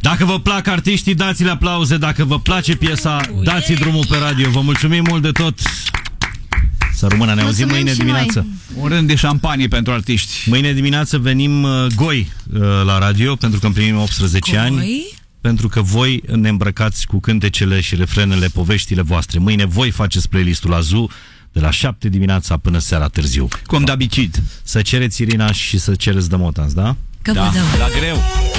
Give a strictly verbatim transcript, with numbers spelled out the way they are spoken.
Dacă vă plac artiștii, dați-le aplauze. Dacă vă place piesa, dați drumul pe radio. Vă mulțumim mult de tot. Să rămână, ne auzim mâine dimineață. Un rând de șampanie pentru artiști. Mâine dimineață venim uh, goi uh, la radio, pentru că împlinim optsprezece goi? ani. Pentru că voi ne îmbrăcați cu cântecele și refrenele, poveștile voastre. Mâine voi faceți playlistul la Zoo de la șapte dimineața până seara târziu. Cum de obicei. Să cereți Irina și să cereți Dămotans, da? Că da, vă dăm. la greu.